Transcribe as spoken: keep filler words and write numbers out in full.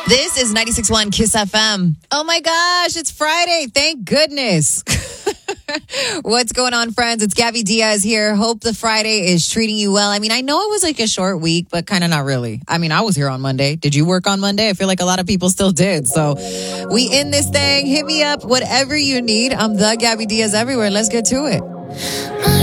This is ninety-six point one Kiss F M. Oh my gosh, it's Friday. Thank goodness. What's going on, friends? It's Gabby Diaz here. Hope the Friday is treating you well. I mean, I know it was like a short week, but kind of not really. I mean, I was here on Monday. Did you work on Monday? I feel like a lot of people still did. So we in this thing. Hit me up, whatever you need. I'm the Gabby Diaz everywhere. Let's get to it.